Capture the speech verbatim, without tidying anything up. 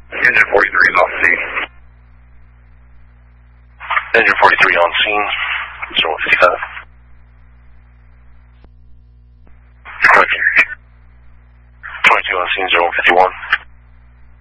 Engine forty-three is on scene. Engine forty-three on scene. zero one fifty-seven. Correction. twenty-two on scene, zero one fifty-one.